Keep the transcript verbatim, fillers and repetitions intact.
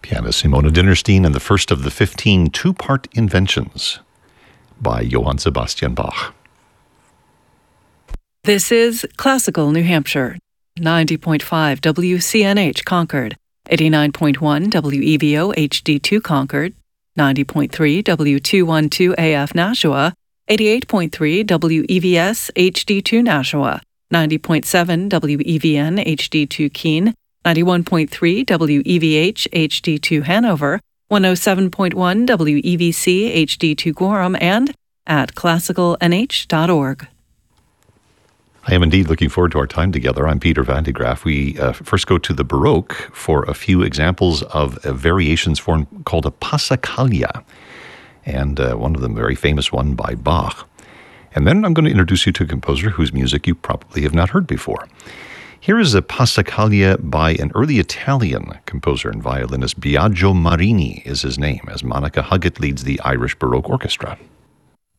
Pianist Simona Dinnerstein and the first of the fifteen two-part inventions by Johann Sebastian Bach. This is Classical New Hampshire, ninety point five W C N H Concord, eighty-nine point one W E V O H D two Concord, ninety point three W two twelve A F Nashua, eighty-eight point three W E V S H D two Nashua, ninety point seven W E V N H D two Keene, ninety-one point three W E V H H D two Hanover, one oh seven point one W E V C H D two Gorham, and at classical n h dot org. I am indeed looking forward to our time together. I'm Peter Van de Graaff. We uh, first go to the Baroque for a few examples of a variations form called a passacaglia, and uh, one of them, a very famous one by Bach. And then I'm going to introduce you to a composer whose music you probably have not heard before. Here is a passacaglia by an early Italian composer and violinist. Biagio Marini is his name, as Monica Huggett leads the Irish Baroque Orchestra.